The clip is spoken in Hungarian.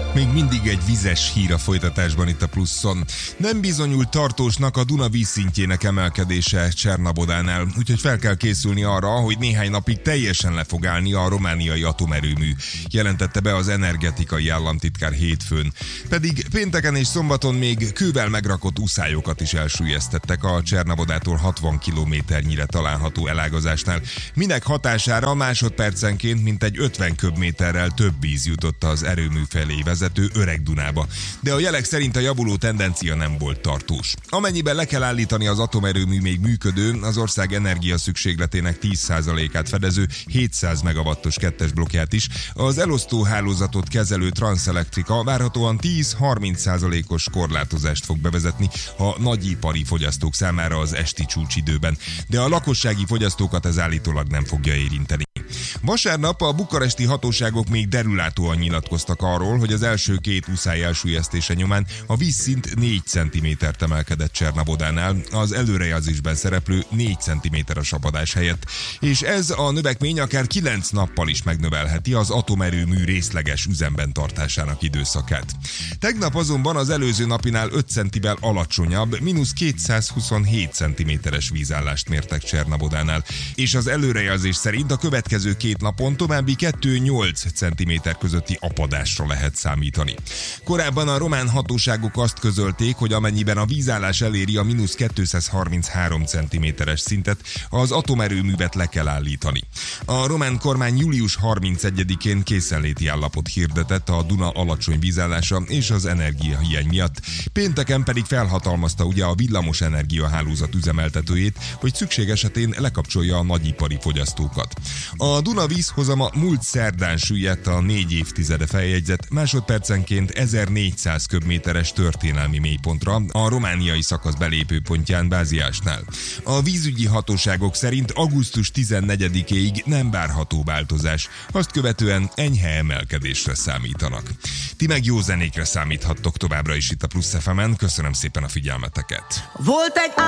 Még mindig egy vizes hír a folytatásban itt a Pluszon. Nem bizonyult tartósnak a Duna vízszintjének emelkedése Csernabodánál, úgyhogy fel kell készülni arra, hogy néhány napig teljesen le fog állni a romániai atomerőmű, jelentette be az energetikai államtitkár hétfőn. Pedig pénteken és szombaton még kővel megrakott uszályokat is elsüllyesztettek a Csernabodától 60 kilométernyire található elágazásnál. Minek hatására másodpercenként mintegy 50 köbméterrel több víz jutott az erőmű felé vezető Öreg Dunába, de a jelek szerint a javuló tendencia nem volt tartós. Amennyiben le kell állítani az atomerőmű még működő, az ország energia szükségletének 10%-át fedező 700 megawattos kettes blokkját is, az elosztó hálózatot kezelő Transelectrica várhatóan 10-30%-os korlátozást fog bevezetni a nagyipari fogyasztók számára az esti csúcsidőben, de a lakossági fogyasztókat ez állítólag nem fogja érinteni. Vasárnap a bukaresti hatóságok még derülátóan nyilatkoztak arról, hogy az első két uszály elsüllyesztése nyomán a vízszint 4 cm-t emelkedett Csernabodánál, az előrejelzésben szereplő 4 cm-es apadás helyett, és ez a növekmény akár 9 nappal is megnövelheti az atomerőmű részleges üzemben tartásának időszakát. Tegnap azonban az előző napinál 5 centivel alacsonyabb, mínusz 227 cm-es vízállást mértek Csernabodánál, és az előrejelzés szerint a következő két napon további 2-8 cm közötti apadásra lehet számítani. Korábban a román hatóságok azt közölték, hogy amennyiben a vízállás eléri a mínusz 233 cm-es szintet, az atomerőművet le kell állítani. A román kormány július 31-én készenléti állapot hirdetett a Duna alacsony vízállása és az energiahiány miatt. Pénteken pedig felhatalmazta ugye a villamos energiahálózat üzemeltetőjét, hogy szükség esetén lekapcsolja a nagyipari fogyasztókat. A Duna vízhozama múlt szerdán süllyedt a 4 évtizede feljegyzett másodpercenként 1400 köbméteres történelmi mélypontra a romániai szakasz belépőpontján Báziásnál. A vízügyi hatóságok szerint augusztus 14-éig nem várható változás, azt követően enyhe emelkedésre számítanak. Ti meg jó zenékre számíthattok továbbra is itt a Plusz FM-en, köszönöm szépen a figyelmeteket. Volt egy